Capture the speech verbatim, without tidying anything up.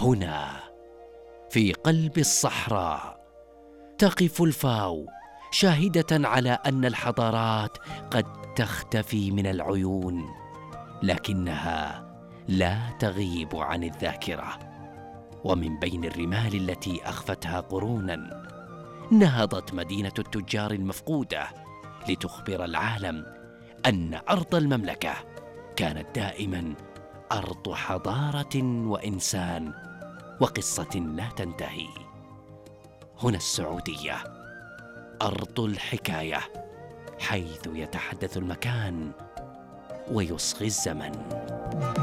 هنا في قلب الصحراء تقف الفاو شاهدة على أن الحضارات قد تختفي من العيون، لكنها لا تغيب عن الذاكرة. ومن بين الرمال التي أخفتها قرونا نهضت مدينة التجار المفقودة لتخبر العالم أن أرض المملكة كانت دائما أرض حضارة وإنسان وقصة لا تنتهي. هنا السعودية، أرض الحكاية، حيث يتحدث المكان ويصغي الزمن.